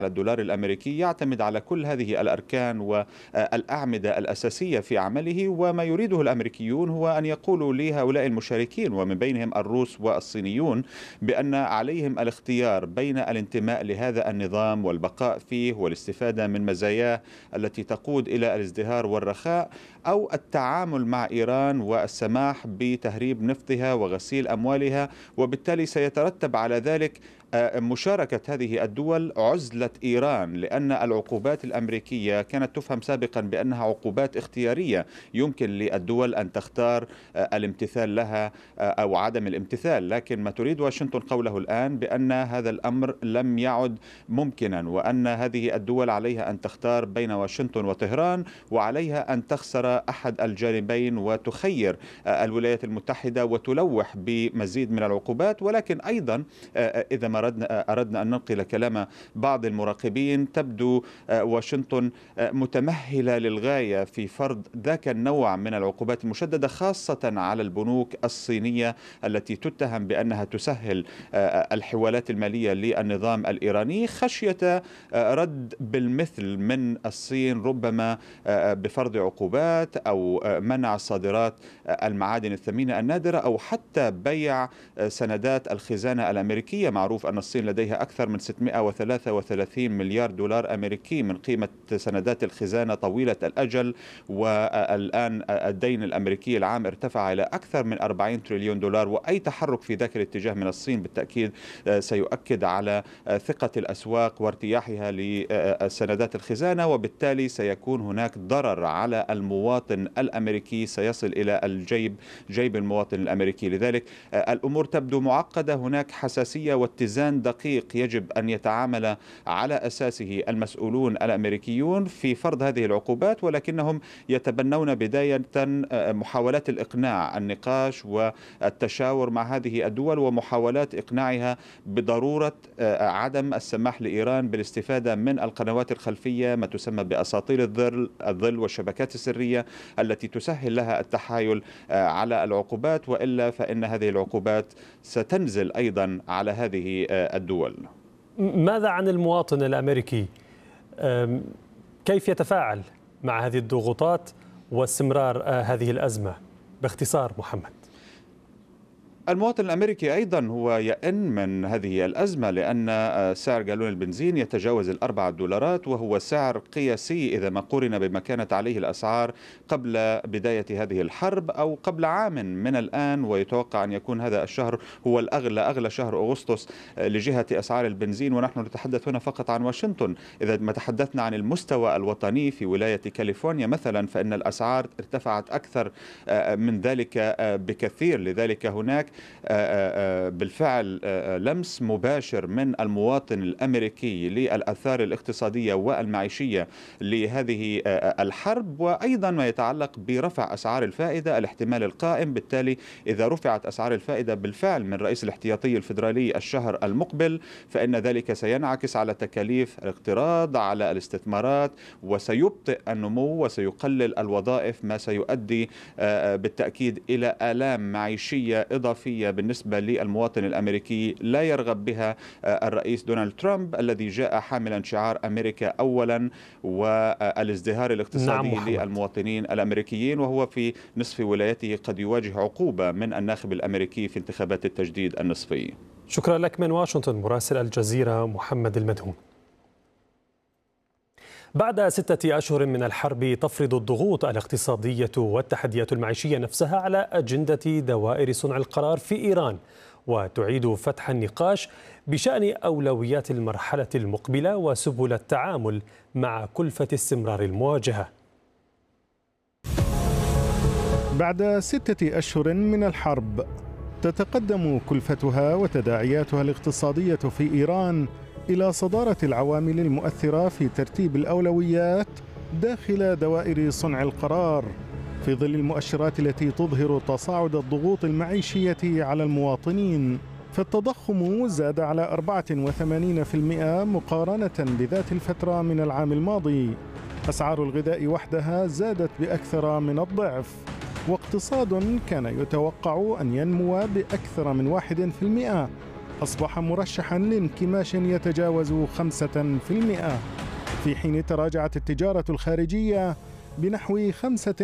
الدولار الأمريكي يعتمد على كل هذه الأركان والأعمدة الأساسية في عمله، وما يريده الأمريكيون هو أن يقولوا لهؤلاء المشاركين ومن بينهم الروس والصينيون بأن عليهم الاختيار بين الانتماء لهذا النظام والبقاء فيه والاستفادة من مزاياه التي تقود إلى الازدهار والرخاء، أو التعامل مع إيران والسماح بتهريب نفطها وغسيل أموالها. وبالتالي سيترتب على ذلك مشاركة هذه الدول عزلة إيران، لأن العقوبات الأمريكية كانت تفهم سابقا بأنها عقوبات اختيارية يمكن للدول أن تختار الامتثال لها أو عدم الامتثال. لكن ما تريد واشنطن قوله الآن بأن هذا الأمر لم يعد ممكنا، وأن هذه الدول عليها أن تختار بين واشنطن وطهران، وعليها أن تخسر أحد الجانبين وتخير الولايات المتحدة وتلوح بمزيد من العقوبات. ولكن أيضا إذا ما أردنا أن ننقل كلام بعض المراقبين، تبدو واشنطن متمهلة للغاية في فرض ذاك النوع من العقوبات المشددة، خاصة على البنوك الصينية التي تتهم بأنها تسهل الحوالات المالية للنظام الإيراني، خشية رد بالمثل من الصين، ربما بفرض عقوبات أو منع صادرات المعادن الثمينة النادرة، أو حتى بيع سندات الخزانة الأمريكية. معروف أن الصين لديها أكثر من 633 مليار دولار أمريكي من قيمة سندات الخزانة طويلة الأجل، والآن الدين الأمريكي العام ارتفع إلى أكثر من 40 تريليون دولار. وأي تحرك في ذاك الاتجاه من الصين بالتأكيد سيؤكد على ثقة الأسواق وارتياحها لسندات الخزانة، وبالتالي سيكون هناك ضرر على المواطن الأمريكي سيصل إلى جيب المواطن الأمريكي. لذلك الأمور تبدو معقدة، هناك حساسية واتزان دقيق يجب أن يتعامل على أساسه المسؤولون الأمريكيون في فرض هذه العقوبات، ولكنهم يتبنون بداية محاولات الإقناع، النقاش والتشاور مع هذه الدول ومحاولات إقناعها بضرورة عدم السماح لإيران بالاستفادة من القنوات الخلفية، ما تسمى بأساطيل الظل والشبكات السرية التي تسهل لها التحايل على العقوبات، وإلا فإن هذه العقوبات ستنزل أيضا على هذه الدول. ماذا عن المواطن الأمريكي؟ كيف يتفاعل مع هذه الضغوطات واستمرار هذه الأزمة؟ باختصار محمد. المواطن الأمريكي أيضا هو يئن من هذه الأزمة، لأن سعر جالون البنزين يتجاوز $4، وهو سعر قياسي إذا ما قورن بما كانت عليه الأسعار قبل بداية هذه الحرب أو قبل عام من الآن. ويتوقع أن يكون هذا الشهر هو أغلى شهر أغسطس لجهة أسعار البنزين، ونحن نتحدث هنا فقط عن واشنطن. إذا ما تحدثنا عن المستوى الوطني في ولاية كاليفورنيا مثلا، فإن الأسعار ارتفعت أكثر من ذلك بكثير. لذلك هناك بالفعل لمس مباشر من المواطن الأمريكي للآثار الاقتصادية والمعيشية لهذه الحرب، وأيضا ما يتعلق برفع أسعار الفائدة، الاحتمال القائم. بالتالي إذا رفعت أسعار الفائدة بالفعل من رئيس الاحتياطي الفيدرالي الشهر المقبل، فإن ذلك سينعكس على تكاليف الاقتراض، على الاستثمارات، وسيبطئ النمو وسيقلل الوظائف، ما سيؤدي بالتأكيد إلى آلام معيشية إضافية بالنسبة للمواطن الأمريكي لا يرغب بها الرئيس دونالد ترامب، الذي جاء حاملا شعار أمريكا أولا والازدهار الاقتصادي للمواطنين الأمريكيين، وهو في نصف ولايته قد يواجه عقوبة من الناخب الأمريكي في انتخابات التجديد النصفي. شكرا لك من واشنطن مراسل الجزيرة محمد المدهون. بعد 6 أشهر من الحرب تفرض الضغوط الاقتصادية والتحديات المعيشية نفسها على أجندة دوائر صنع القرار في إيران، وتعيد فتح النقاش بشأن أولويات المرحلة المقبلة وسبل التعامل مع كلفة استمرار المواجهة. بعد 6 أشهر من الحرب تتقدم كلفتها وتداعياتها الاقتصادية في إيران إلى صدارة العوامل المؤثرة في ترتيب الأولويات داخل دوائر صنع القرار، في ظل المؤشرات التي تظهر تصاعد الضغوط المعيشية على المواطنين. فالتضخم زاد على 84% مقارنة بذات الفترة من العام الماضي. أسعار الغذاء وحدها زادت بأكثر من الضعف، واقتصاد كان يتوقع أن ينمو بأكثر من 1% أصبح مرشحا لانكماش يتجاوز 5%، في حين تراجعت التجارة الخارجية بنحو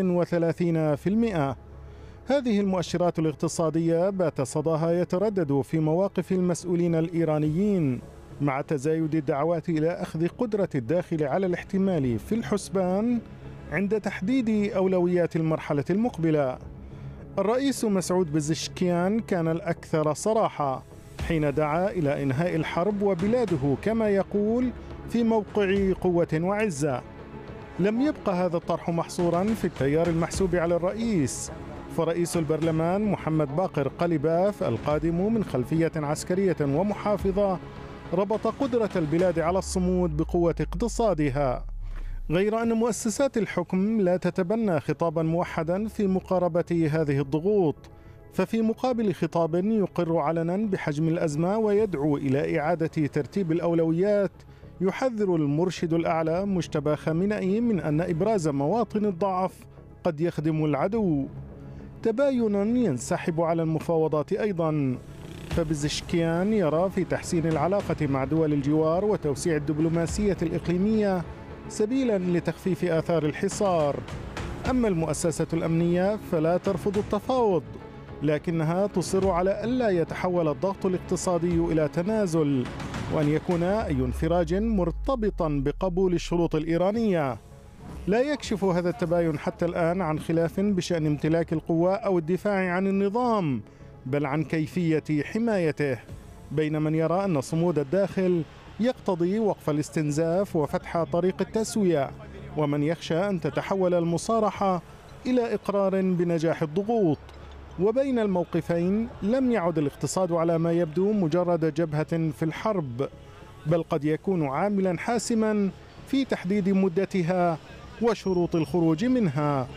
35%. هذه المؤشرات الاقتصادية بات صداها يتردد في مواقف المسؤولين الإيرانيين، مع تزايد الدعوات إلى أخذ قدرة الداخل على الاحتمال في الحسبان عند تحديد أولويات المرحلة المقبلة. الرئيس مسعود بزشكيان كان الأكثر صراحة حين دعا إلى إنهاء الحرب وبلاده كما يقول في موقع قوة وعزة. لم يبقى هذا الطرح محصورا في التيار المحسوب على الرئيس، فرئيس البرلمان محمد باقر قلباف القادم من خلفية عسكرية ومحافظة ربط قدرة البلاد على الصمود بقوة اقتصادها، غير أن مؤسسات الحكم لا تتبنى خطابا موحدا في مقاربة هذه الضغوط، ففي مقابل خطاب يقر علنا بحجم الأزمة ويدعو إلى إعادة ترتيب الأولويات، يحذر المرشد الأعلى مجتبى خامنئي من أن إبراز مواطن الضعف قد يخدم العدو. تباين ينسحب على المفاوضات أيضا، فبزشكيان يرى في تحسين العلاقة مع دول الجوار وتوسيع الدبلوماسية الإقليمية سبيلا لتخفيف آثار الحصار. أما المؤسسة الأمنية فلا ترفض التفاوض، لكنها تصر على ألا يتحول الضغط الاقتصادي إلى تنازل، وأن يكون أي انفراج مرتبطا بقبول الشروط الإيرانية. لا يكشف هذا التباين حتى الآن عن خلاف بشأن امتلاك القوة أو الدفاع عن النظام، بل عن كيفية حمايته، بين من يرى أن صمود الداخل يقتضي وقف الاستنزاف وفتح طريق التسوية، ومن يخشى أن تتحول المصارحة إلى إقرار بنجاح الضغوط. وبين الموقفين لم يعد الاقتصاد على ما يبدو مجرد جبهة في الحرب، بل قد يكون عاملا حاسما في تحديد مدتها وشروط الخروج منها.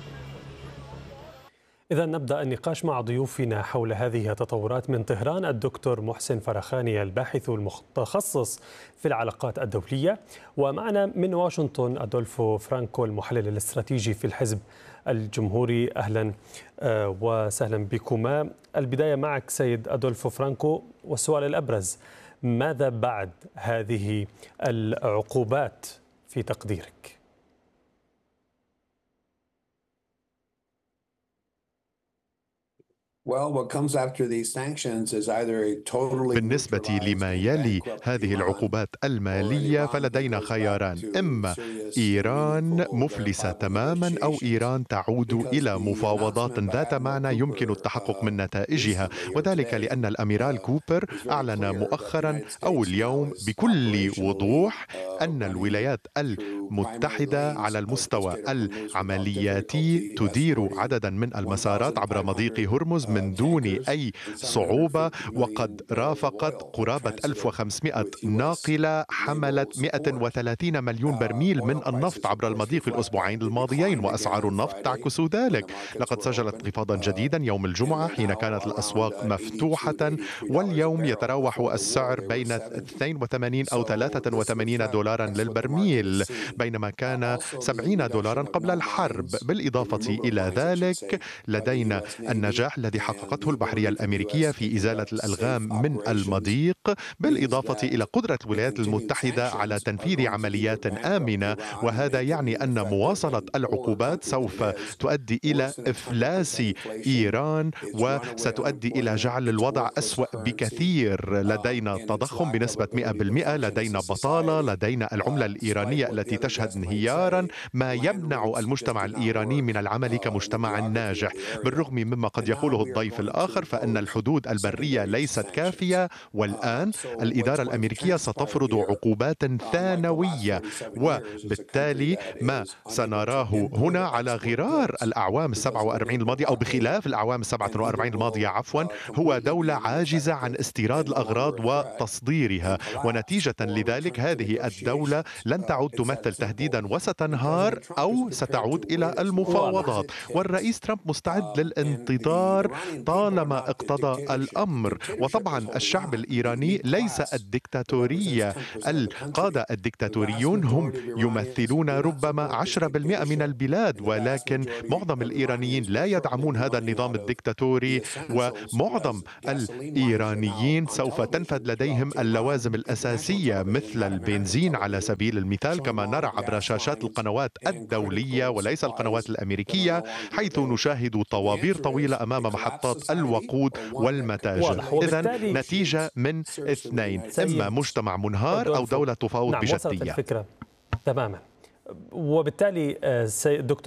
إذا نبدأ النقاش مع ضيوفنا حول هذه التطورات. من طهران الدكتور محسن فرخاني الباحث المتخصص في العلاقات الدولية، ومعنا من واشنطن أدولفو فرانكو المحلل الاستراتيجي في الحزب الجمهوري. أهلا وسهلا بكما. البداية معك سيد أدولفو فرانكو، والسؤال الأبرز: ماذا بعد هذه العقوبات في تقديرك؟ بالنسبة لما يلي هذه العقوبات المالية فلدينا خياران: إما إيران مفلسة تماما، أو إيران تعود إلى مفاوضات ذات معنى يمكن التحقق من نتائجها، وذلك لأن الأميرال كوبر أعلن مؤخرا أو اليوم بكل وضوح أن الولايات المتحدة على المستوى العملياتي تدير عددا من المسارات عبر مضيق هرمز من دون أي صعوبة، وقد رافقت قرابة 1500 ناقلة حملت 130 مليون برميل من النفط عبر المضيق الأسبوعين الماضيين، وأسعار النفط تعكس ذلك. لقد سجلت انخفاضا جديدا يوم الجمعة حين كانت الأسواق مفتوحة، واليوم يتراوح السعر بين 82 أو 83 دولارا للبرميل، بينما كان 70 دولارا قبل الحرب. بالإضافة إلى ذلك لدينا النجاح الذي حققته البحرية الأمريكية في إزالة الألغام من المضيق، بالإضافة إلى قدرة الولايات المتحدة على تنفيذ عمليات آمنة، وهذا يعني أن مواصلة العقوبات سوف تؤدي إلى إفلاس إيران وستؤدي إلى جعل الوضع أسوأ بكثير. لدينا تضخم بنسبة 100%، لدينا بطالة، لدينا العملة الإيرانية التي تشهد انهيارا، ما يمنع المجتمع الإيراني من العمل كمجتمع ناجح. بالرغم مما قد يقوله الضيف الآخر فإن الحدود البرية ليست كافية، والآن الإدارة الأمريكية ستفرض عقوبات ثانوية، وبالتالي ما سنراه هنا على غرار الأعوام 47 الماضية، أو بخلاف الأعوام 47 الماضية هو دولة عاجزة عن استيراد الأغراض وتصديرها، ونتيجة لذلك هذه الدولة لن تعد تمثل تهديدا وستنهار أو ستعود إلى المفاوضات. والرئيس ترامب مستعد للانتظار طالما اقتضى الأمر. وطبعا الشعب الإيراني ليس الدكتاتورية. القادة الدكتاتوريون هم يمثلون ربما 10% من البلاد، ولكن معظم الإيرانيين لا يدعمون هذا النظام الدكتاتوري، ومعظم الإيرانيين سوف تنفذ لديهم اللوازم الأساسية مثل البنزين على سبيل المثال، كما نرى عبر شاشات القنوات الدولية وليس القنوات الأمريكية، حيث نشاهد طوابير طويلة أمام محطات الوقود والمتاجر. إذن نتيجة من اثنين: إما مجتمع منهار أو دولة تفاوض بجدية. وصلت الفكرة تماما. وبالتالي دكتور